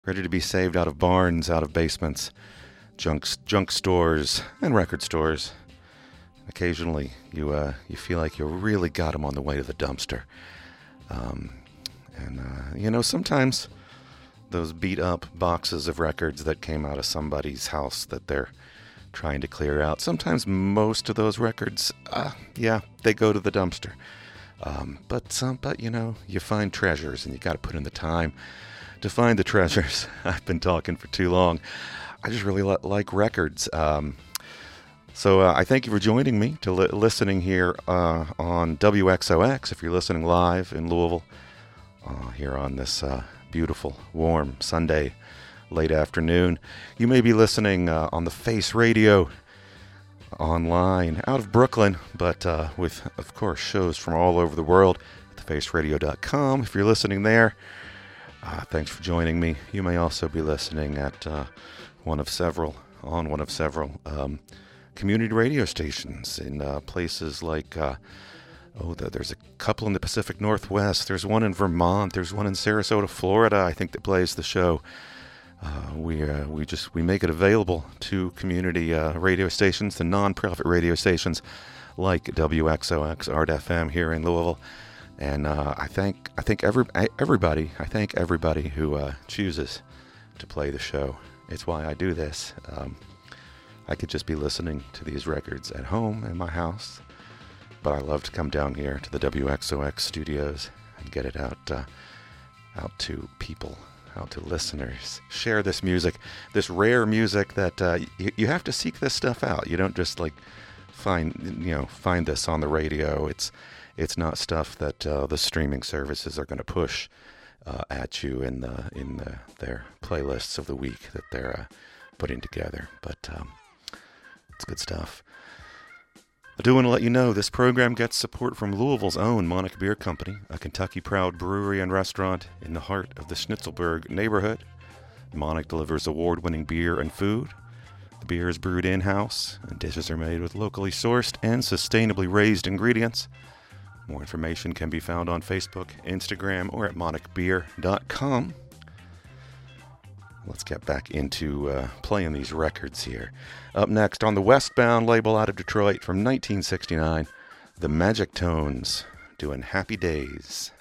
ready to be saved out of barns, out of basements, junk stores, and record stores. Occasionally, you feel like you really got them on the way to the dumpster. Sometimes those beat-up boxes of records that came out of somebody's house that they're trying to clear out, sometimes most of those records, they go to the dumpster. But you find treasures, and you got to put in the time to find the treasures. I've been talking for too long. I just really like records. So I thank you for joining me to listening here on WXOX. If you're listening live in Louisville, here on this beautiful, warm Sunday late afternoon, you may be listening on the Face Radio online out of Brooklyn, but with, of course, shows from all over the world at thefaceradio.com. If you're listening there, thanks for joining me. You may also be listening at one of several community radio stations in places like, there's a couple in the Pacific Northwest. There's one in Vermont. There's one in Sarasota, Florida, I think, that plays the show. We make it available to community radio stations, the non-profit radio stations like WXOX, Art FM here in Louisville, and I thank everybody who chooses to play the show. It's why I do this. I could just be listening to these records at home in my house, but I love to come down here to the WXOX studios and get it out to people, out to listeners. Share this music, this rare music that you have to seek this stuff out. You don't just find this on the radio. It's not stuff that the streaming services are going to push at you in their playlists of the week that they're putting together. But it's good stuff. I do want to let you know this program gets support from Louisville's own Monarch Beer Company, a Kentucky-proud brewery and restaurant in the heart of the Schnitzelburg neighborhood. Monarch delivers award-winning beer and food. The beer is brewed in-house, and dishes are made with locally sourced and sustainably raised ingredients. More information can be found on Facebook, Instagram, or at monarchbeer.com. Let's get back into playing these records here. Up next on the Westbound label out of Detroit from 1969, the Magic Tones doing Happy Days.